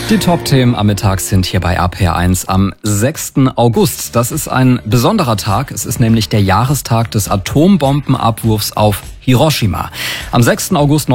Die Top-Themen am Mittag sind hier bei RPR1 am 6. August. Das ist ein besonderer Tag. Es ist nämlich der Jahrestag des Atombombenabwurfs auf Hiroshima. Am 6. August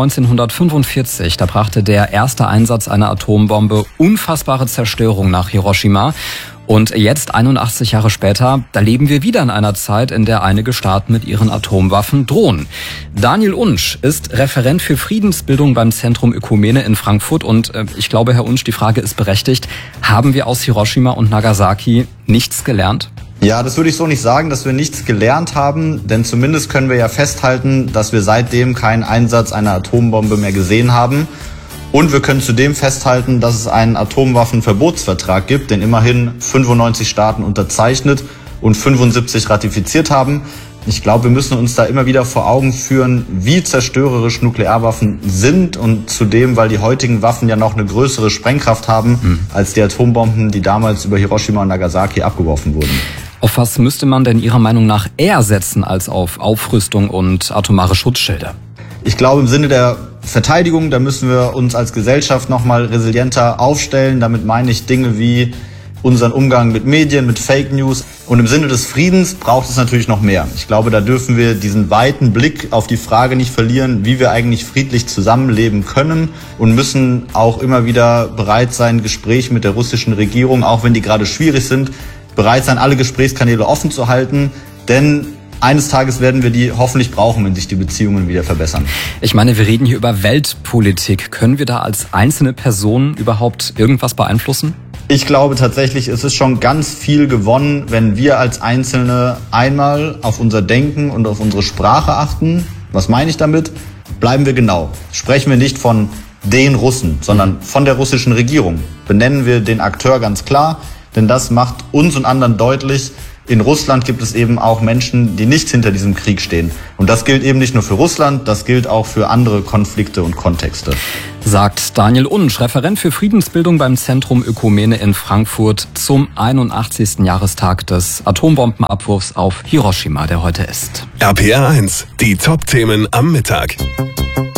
1945, da brachte der erste Einsatz einer Atombombe unfassbare Zerstörung nach Hiroshima. Und jetzt, 81 Jahre später, da leben wir wieder in einer Zeit, in der einige Staaten mit ihren Atomwaffen drohen. Daniel Unsch ist Referent für Friedensbildung beim Zentrum Ökumene in Frankfurt. Und ich glaube, Herr Unsch, die Frage ist berechtigt. Haben wir aus Hiroshima und Nagasaki nichts gelernt? Ja, das würde ich so nicht sagen, dass wir nichts gelernt haben. Denn zumindest können wir ja festhalten, dass wir seitdem keinen Einsatz einer Atombombe mehr gesehen haben. Und wir können zudem festhalten, dass es einen Atomwaffenverbotsvertrag gibt, den immerhin 95 Staaten unterzeichnet und 75 ratifiziert haben. Ich glaube, wir müssen uns da immer wieder vor Augen führen, wie zerstörerisch Nuklearwaffen sind und zudem, weil die heutigen Waffen ja noch eine größere Sprengkraft haben als die Atombomben, die damals über Hiroshima und Nagasaki abgeworfen wurden. Auf was müsste man denn Ihrer Meinung nach eher setzen als auf Aufrüstung und atomare Schutzschilde? Ich glaube, im Sinne der Verteidigung, da müssen wir uns als Gesellschaft noch mal resilienter aufstellen. Damit meine ich Dinge wie unseren Umgang mit Medien, mit Fake News. Und im Sinne des Friedens braucht es natürlich noch mehr. Ich glaube, da dürfen wir diesen weiten Blick auf die Frage nicht verlieren, wie wir eigentlich friedlich zusammenleben können und müssen auch immer wieder bereit sein, Gespräche mit der russischen Regierung, auch wenn die gerade schwierig sind, bereit sein, alle Gesprächskanäle offen zu halten. Denn eines Tages werden wir die hoffentlich brauchen, wenn sich die Beziehungen wieder verbessern. Ich meine, wir reden hier über Weltpolitik. Können wir da als einzelne Person überhaupt irgendwas beeinflussen? Ich glaube tatsächlich, es ist schon ganz viel gewonnen, wenn wir als Einzelne einmal auf unser Denken und auf unsere Sprache achten. Was meine ich damit? Bleiben wir genau. Sprechen wir nicht von den Russen, sondern von der russischen Regierung. Benennen wir den Akteur ganz klar, denn das macht uns und anderen deutlich, in Russland gibt es eben auch Menschen, die nicht hinter diesem Krieg stehen. Und das gilt eben nicht nur für Russland, das gilt auch für andere Konflikte und Kontexte. Sagt Daniel Unsch, Referent für Friedensbildung beim Zentrum Ökumene in Frankfurt zum 81. Jahrestag des Atombombenabwurfs auf Hiroshima, der heute ist. RPR1, die Top-Themen am Mittag.